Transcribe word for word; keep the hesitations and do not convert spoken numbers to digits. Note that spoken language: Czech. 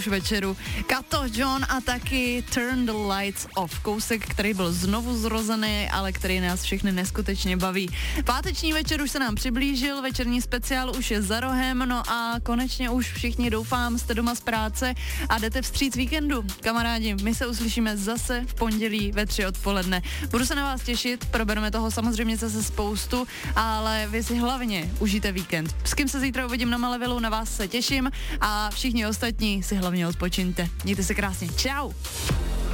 večeru Kato John a taky Turn the Lights Off, kousek, který byl znovu zrozený, ale který nás všechny neskutečně baví. Páteční večer už se nám přiblížil, večerní speciál už je za rohem, no a konečně už všichni, doufám, jste doma z práce a jdete vstříc víkendu. Kamarádi, my se uslyšíme zase v pondělí ve tři odpoledne. Budu se na vás těšit, probereme toho samozřejmě zase spoustu, ale vy si hlavně užijte víkend. S kým se zítra uvidím na Malevilu, na vás se těším a všichni ostatní si hlavně odpočiňte. Mějte se krásně. Čau!